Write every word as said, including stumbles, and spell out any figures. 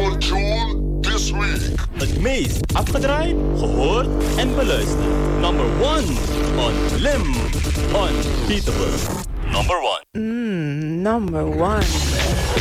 Number tune this week. Het meest afgedraaid, gehoord en beluisterd. Number one on Lim Unbeatable. Number one. Mm, number one.